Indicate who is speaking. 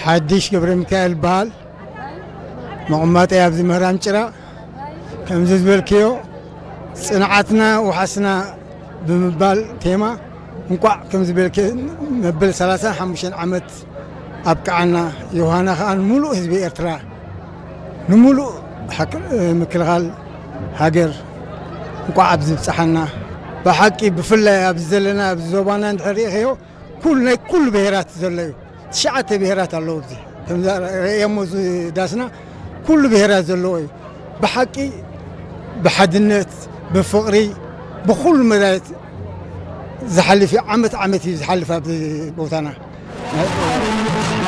Speaker 1: حديش قبر ميكائيل بال مقمات يا ابزي مهران شرا كم زبل كيو صنعتنا وحسنا بمبال تيما نقع كم زبل كي مبل 35 عمت أبقعنا يوهانا خان ملو حزب إرترا نملو حق مكلغال هاجر نقع أبزي بصحنا بحقي بفلا أبزلنا بزوبانا نحريخيو كل بهرات زليو تشعت بهرات اللوزي كم يموز داسنا كل بهرات زلوي بحقي بحدنت بفقري بكل مدات زحلف عمت زحلف بوتانا